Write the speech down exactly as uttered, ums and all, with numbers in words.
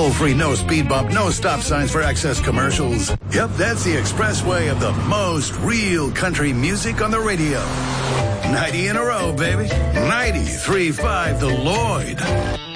toll-free, no speed bump, no stop signs for excess commercials. Yep, that's the expressway of the most real country music on the radio. ninety in a row, baby. ninety-three point five The Lloyd.